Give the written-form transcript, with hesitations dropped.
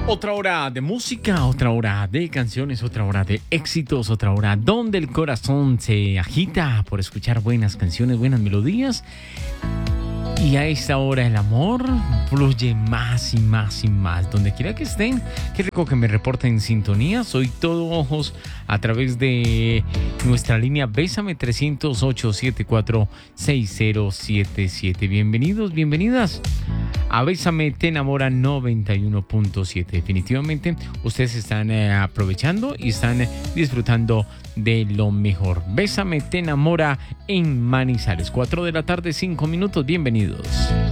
Otra hora de música, otra hora de canciones, otra hora de éxitos, otra hora donde el corazón se agita por escuchar buenas canciones, buenas melodías. Y a esta hora el amor fluye más y más y más. Donde quiera que estén, qué rico que me reporten en sintonía. Soy todo ojos a través de nuestra línea Bésame 308-744-6077. Bienvenidos, bienvenidas a Bésame Te Enamora 91.7. Definitivamente ustedes están aprovechando y están disfrutando de lo mejor. Bésame Te Enamora en Manizales. 4 de la tarde, 5 minutos. Bienvenidos.